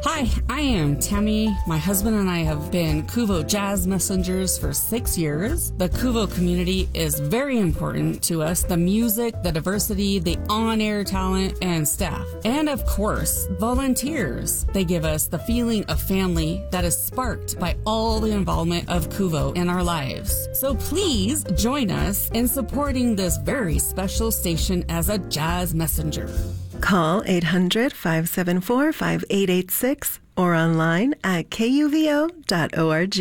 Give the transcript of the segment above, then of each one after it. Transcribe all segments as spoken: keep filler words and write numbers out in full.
Hi, I am Tammy. My husband and I have been Kuvo Jazz Messengers for six years. The Kuvo community is very important to us. The music, the diversity, the on-air talent, and staff. And of course, volunteers. They give us the feeling of family that is sparked by all the involvement of Kuvo in our lives. So please join us in supporting this very special station as a jazz messenger. Call eight hundred, five seven four, five eight eight six or online at K U V O dot org.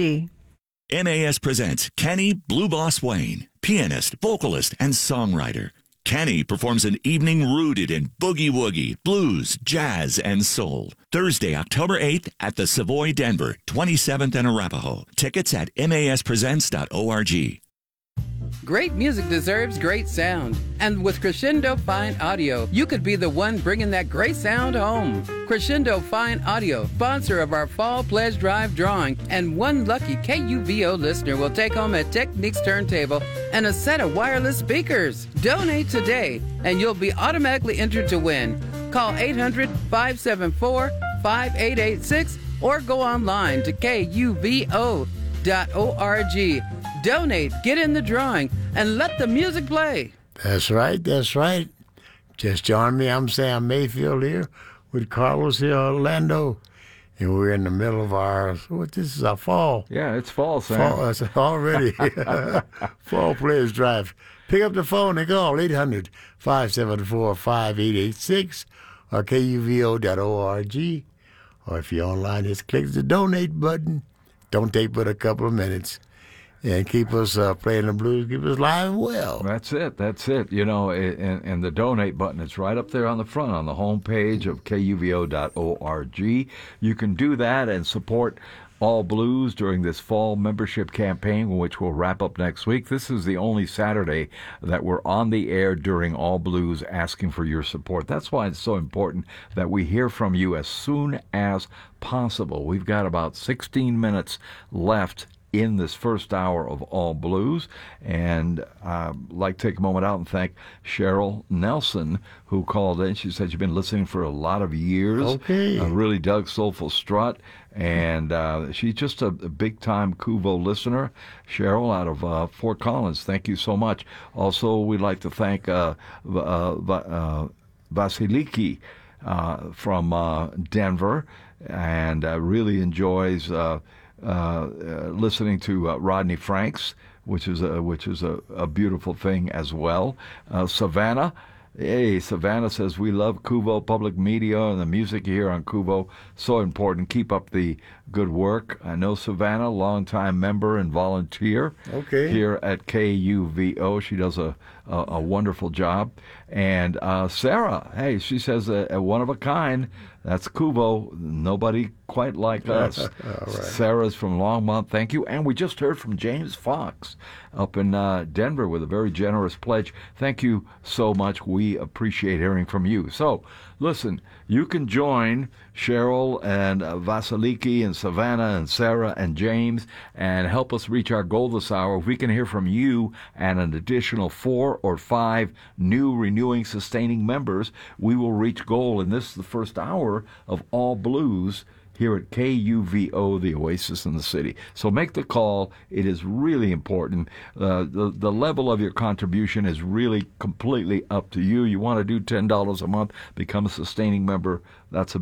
M A S presents Kenny Blue Boss Wayne, pianist, vocalist, and songwriter. Kenny performs an evening rooted in boogie-woogie, blues, jazz, and soul. Thursday, October eighth at the Savoy Denver, twenty-seventh and Arapahoe. Tickets at M A S presents dot org. Great music deserves great sound. And with Crescendo Fine Audio, you could be the one bringing that great sound home. Crescendo Fine Audio, sponsor of our Fall Pledge Drive drawing, and one lucky K U V O listener will take home a Technics turntable and a set of wireless speakers. Donate today, and you'll be automatically entered to win. Call eight hundred, five seven four, five eight eight six or go online to K U V O dot org. Donate, get in the drawing, and let the music play. That's right, that's right. Just join me. I'm Sam Mayfield here with Carlos here, Orlando. And we're in the middle of our, what, this is our fall. Yeah, it's fall, Sam. Fall, that's already. Fall Players Drive. Pick up the phone and call eight hundred, five seven four, five eight eight six or K U V O dot org. Or if you're online, just click the donate button. Don't take but a couple of minutes. And keep us uh, playing the blues, keep us live and well. That's it, that's it. You know, and, and the donate button, it's right up there on the front, on the home page of K U V O dot org. You can do that and support All Blues during this fall membership campaign, which will wrap up next week. This is the only Saturday that we're on the air during All Blues asking for your support. That's why it's so important that we hear from you as soon as possible. We've got about sixteen minutes left in this first hour of All Blues, and I'd like to take a moment out and thank Cheryl Nelson, who called in. She said she's been listening for a lot of years. Okay. Uh, really dug Soulful Strut, and uh, she's just a, a big-time Kuvo listener. Cheryl out of uh, Fort Collins, thank you so much. Also, we'd like to thank uh, uh, uh, Vasiliki uh, from uh, Denver, and uh, really enjoys Uh, Uh, uh, listening to uh, Rodney Franks, which is a which is a, a beautiful thing as well. Uh, Savannah, hey, Savannah says we love Kuvo Public Media and the music here on Kuvo, so important. Keep up the good work. I know Savannah, longtime member and volunteer okay. here at K U V O. She does a a, a wonderful job. And uh, Sarah, hey, she says a, a one of a kind. That's Kuvo. Nobody quite like us. Right. Sarah's from Longmont. Thank you. And we just heard from James Fox up in uh, Denver with a very generous pledge. Thank you so much. We appreciate hearing from you. So, listen, you can join Cheryl and uh, Vasiliki and Savannah and Sarah and James and help us reach our goal this hour. If we can hear from you and an additional four or five new renewing sustaining members, we will reach goal. And this is the first hour of All Blues here at K U V O, the Oasis in the City. So make the call. It is really important. Uh, the, the level of your contribution is really completely up to you. You want to do ten dollars a month, become a sustaining member. That's a